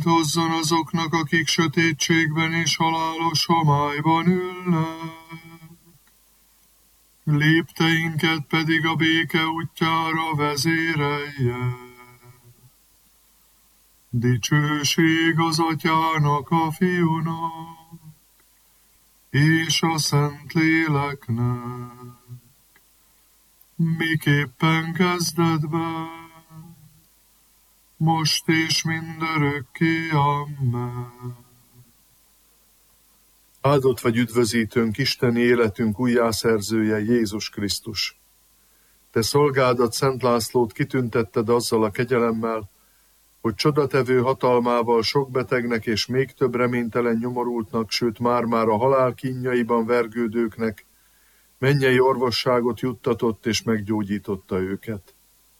hozzon azoknak, akik sötétségben és halálos homályban ülnek. Lépteinket pedig a béke útjára vezérelje. Dicsőség az Atyának, a Fiúnak, és a Szentléleknek, miképpen kezdetben, most és mindörökké. Amen. Áldott vagy üdvözítőnk, isteni életünk újjászerzője, Jézus Krisztus. Te szolgádat, Szent Lászlót kitüntetted azzal a kegyelemmel, hogy csodatevő hatalmával sok betegnek és még több reménytelen nyomorultnak, sőt már-már a halál kínjaiban vergődőknek mennyei orvosságot juttatott és meggyógyította őket.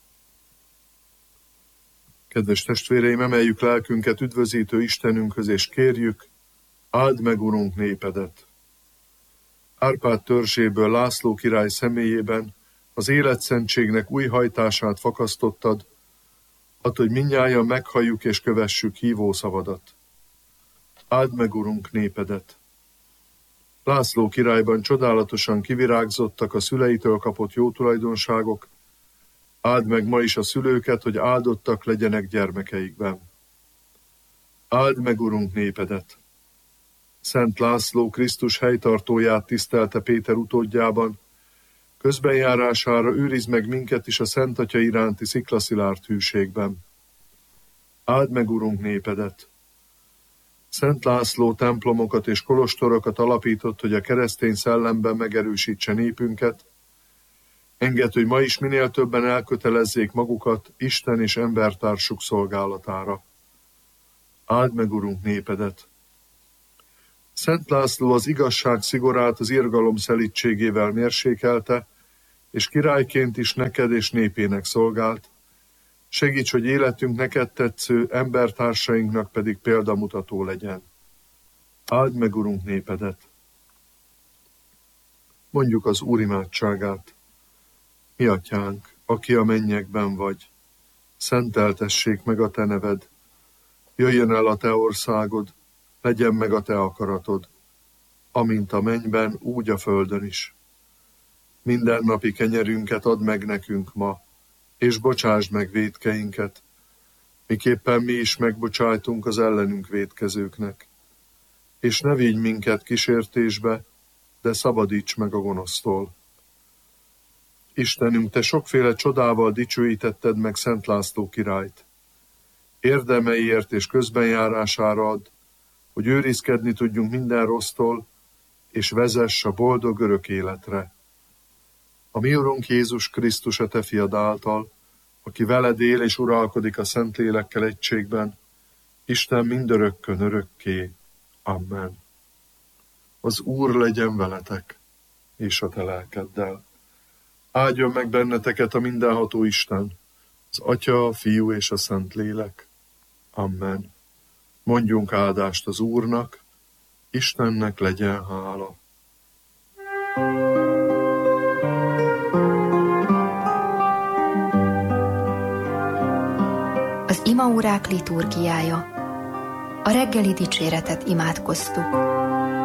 Kedves testvéreim, emeljük lelkünket üdvözítő Istenünkhöz, és kérjük, áld meg, Urunk, népedet. Árpád törzséből László király személyében az életszentségnek új hajtását fakasztottad, add, hogy mindnyájan meghalljuk és kövessük hívó szavadat. Áld meg, Urunk, népedet. László királyban csodálatosan kivirágzottak a szüleitől kapott jó tulajdonságok, áld meg ma is a szülőket, hogy áldottak legyenek gyermekeikben. Áld meg, Urunk, népedet. Szent László Krisztus helytartóját tisztelte Péter utódjában, közbenjárására őrizd meg minket is a Szent Atya iránti sziklaszilárd hűségben. Áld meg, Urunk, népedet. Szent László templomokat és kolostorokat alapított, hogy a keresztény szellemben megerősítse népünket. Engedd, hogy ma is minél többen elkötelezzék magukat Isten és embertársuk szolgálatára. Áld meg, Urunk, népedet. Szent László az igazság szigorát az irgalom szelídségével mérsékelte, és királyként is neked és népének szolgált. Segíts, hogy életünk neked tetsző, embertársainknak pedig példamutató legyen. Áld meg, Urunk, népedet. Mondjuk az Úr imádságát. Mi Atyánk, aki a mennyekben vagy, szenteltessék meg a te neved. Jöjjön el a te országod, legyen meg a te akaratod, amint a mennyben, úgy a földön is. Mindennapi kenyerünket add meg nekünk ma, és bocsásd meg vétkeinket, miképpen mi is megbocsájtunk az ellenünk vétkezőknek. És ne vigy minket kísértésbe, de szabadíts meg a gonosztól. Istenünk, te sokféle csodával dicsőítetted meg Szent László királyt. Érdemeiért és közbenjárására add, hogy őrizkedni tudjunk minden rossztól, és vezess a boldog örök életre. A mi Urunk Jézus Krisztus a te fiad által, aki veled él és uralkodik a Szentlélekkel egységben, Isten mindörökkön örökké. Amen. Az Úr legyen veletek, és a te lelkeddel. Áldjon meg benneteket a mindenható Isten, az Atya, a Fiú és a Szentlélek. Amen. Mondjunk áldást az Úrnak, Istennek legyen hála. Az imaórák liturgiája. A reggeli dicséretet imádkoztuk.